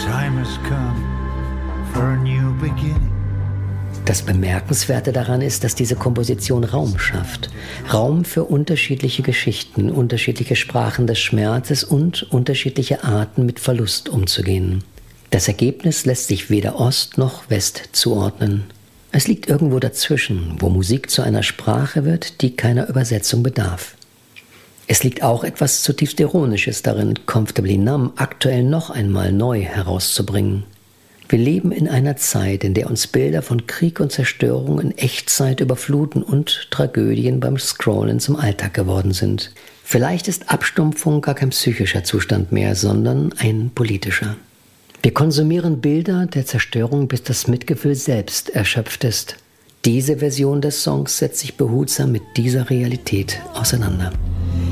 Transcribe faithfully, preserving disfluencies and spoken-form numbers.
time has come for a new beginning. Das Bemerkenswerte daran ist, dass diese Komposition Raum schafft. Raum für unterschiedliche Geschichten, unterschiedliche Sprachen des Schmerzes und unterschiedliche Arten, mit Verlust umzugehen. Das Ergebnis lässt sich weder Ost noch West zuordnen. Es liegt irgendwo dazwischen, wo Musik zu einer Sprache wird, die keiner Übersetzung bedarf. Es liegt auch etwas zutiefst Ironisches darin, Comfortably Numb aktuell noch einmal neu herauszubringen. Wir leben in einer Zeit, in der uns Bilder von Krieg und Zerstörung in Echtzeit überfluten und Tragödien beim Scrollen zum Alltag geworden sind. Vielleicht ist Abstumpfung gar kein psychischer Zustand mehr, sondern ein politischer. Wir konsumieren Bilder der Zerstörung, bis das Mitgefühl selbst erschöpft ist. Diese Version des Songs setzt sich behutsam mit dieser Realität auseinander.